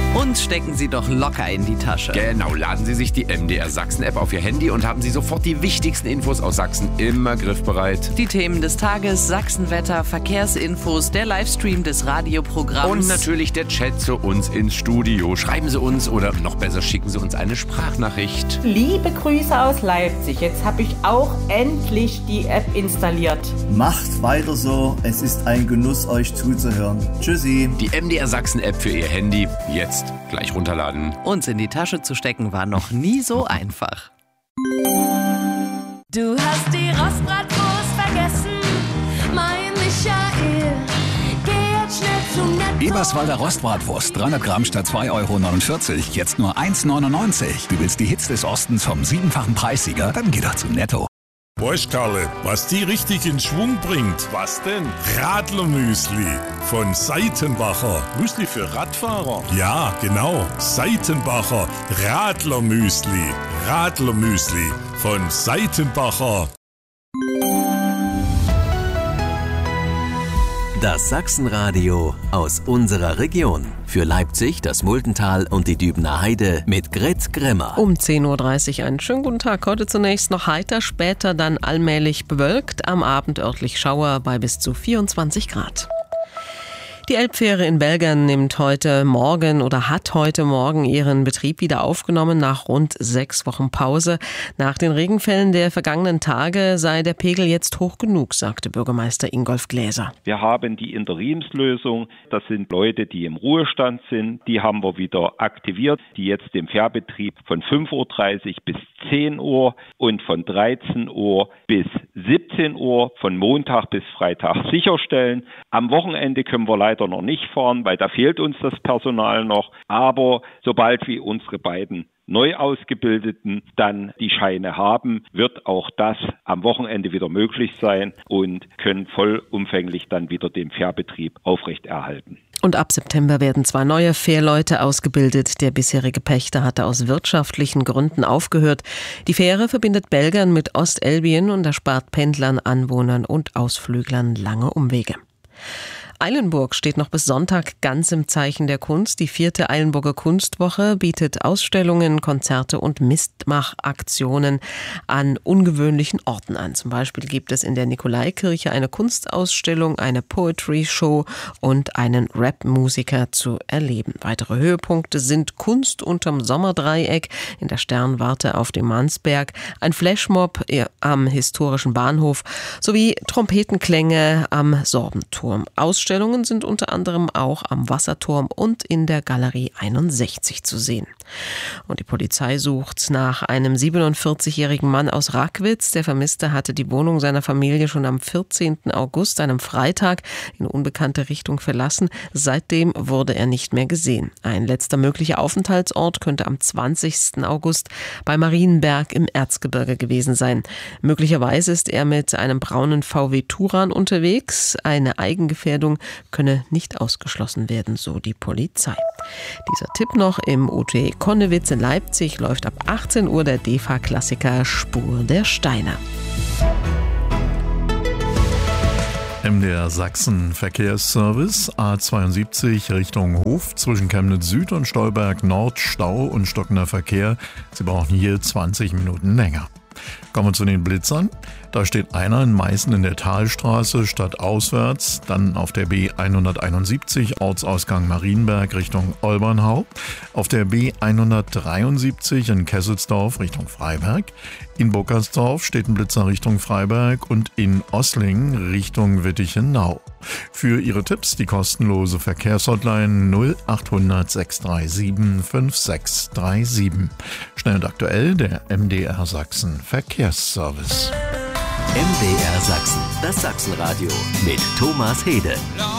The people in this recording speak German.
Und stecken Sie doch locker in die Tasche. Genau, laden Sie sich die MDR Sachsen-App auf Ihr Handy und haben Sie sofort die wichtigsten Infos aus Sachsen immer griffbereit. Die Themen des Tages, Sachsenwetter, Verkehrsinfos, der Livestream des Radioprogramms. Und natürlich der Chat zu uns ins Studio. Schreiben Sie uns oder noch besser schicken Sie uns eine Sprachnachricht. Liebe Grüße aus Leipzig. Jetzt habe ich auch endlich die App installiert. Macht weiter so. Es ist ein Genuss, euch zuzuhören. Tschüssi. Die MDR Sachsen-App für Ihr Handy. Jetzt gleich runterladen. Uns in die Tasche zu stecken war noch nie so einfach. Du hast die Rostbratwurst vergessen, mein Michael. Geh jetzt schnell zum Netto. Eberswalder Rostbratwurst, 300 Gramm statt 2,49 €, jetzt nur 1,99 €. Du willst die Hits des Ostens vom 7-fachen Preissieger? Dann geh doch zum Netto. Weißt Karle, was die richtig in Schwung bringt? Was denn? Radlermüsli von Seitenbacher. Müsli für Radfahrer? Ja, genau. Seitenbacher Radlermüsli. Radlermüsli von Seitenbacher. Das Sachsenradio aus unserer Region. Für Leipzig, das Muldental und die Dübener Heide mit Grit Grimmer. Um 10.30 Uhr einen schönen guten Tag. Heute zunächst noch heiter, später dann allmählich bewölkt. Am Abend örtlich Schauer bei bis zu 24 Grad. Die Elbfähre in Belgern hat heute Morgen ihren Betrieb wieder aufgenommen nach rund 6 Wochen Pause. Nach den Regenfällen der vergangenen Tage sei der Pegel jetzt hoch genug, sagte Bürgermeister Ingolf Gläser. Wir haben die Interimslösung. Das sind Leute, die im Ruhestand sind. Die haben wir wieder aktiviert, die jetzt den Fährbetrieb von 5.30 Uhr bis 10 Uhr und von 13 Uhr bis 17 Uhr von Montag bis Freitag sicherstellen. Am Wochenende können wir leider noch nicht fahren, weil da fehlt uns das Personal noch. Aber sobald wir unsere beiden neu Ausgebildeten dann die Scheine haben, wird auch das am Wochenende wieder möglich sein und können vollumfänglich dann wieder den Fährbetrieb aufrechterhalten. Und ab September werden 2 neue Fährleute ausgebildet. Der bisherige Pächter hatte aus wirtschaftlichen Gründen aufgehört. Die Fähre verbindet Belgern mit Ostelbien und erspart Pendlern, Anwohnern und Ausflüglern lange Umwege. Eilenburg steht noch bis Sonntag ganz im Zeichen der Kunst. Die 4. Eilenburger Kunstwoche bietet Ausstellungen, Konzerte und Mitmachaktionen an ungewöhnlichen Orten an. Zum Beispiel gibt es in der Nikolaikirche eine Kunstausstellung, eine Poetry-Show und einen Rap-Musiker zu erleben. Weitere Höhepunkte sind Kunst unterm Sommerdreieck in der Sternwarte auf dem Mansberg, ein Flashmob am historischen Bahnhof sowie Trompetenklänge am Sorbenturm. Ausstellungen sind unter anderem auch am Wasserturm und in der Galerie 61 zu sehen. Und die Polizei sucht nach einem 47-jährigen Mann aus Rackwitz. Der Vermisste hatte die Wohnung seiner Familie schon am 14. August, einem Freitag, in unbekannte Richtung verlassen. Seitdem wurde er nicht mehr gesehen. Ein letzter möglicher Aufenthaltsort könnte am 20. August bei Marienberg im Erzgebirge gewesen sein. Möglicherweise ist er mit einem braunen VW Touran unterwegs. Eine Eigengefährdung könne nicht ausgeschlossen werden, so die Polizei. Dieser Tipp noch: im OTE Konnewitz in Leipzig läuft ab 18 Uhr der DEFA-Klassiker Spur der Steine. MDR Sachsen Verkehrsservice A72 Richtung Hof zwischen Chemnitz Süd und Stolberg Nord Stau und stockender Verkehr. Sie brauchen hier 20 Minuten länger. Kommen wir zu den Blitzern. Da steht einer in Meißen in der Talstraße stadtauswärts, dann auf der B171 Ortsausgang Marienberg Richtung Olbernhau, auf der B173 in Kesselsdorf Richtung Freiberg, in Burgersdorf steht ein Blitzer Richtung Freiberg und in Ossling Richtung Wittichenau. Für Ihre Tipps die kostenlose Verkehrshotline 0800 637 5637. Schnell und aktuell der MDR Sachsen Verkehrsservice. MDR Sachsen, das Sachsenradio mit Thomas Hede.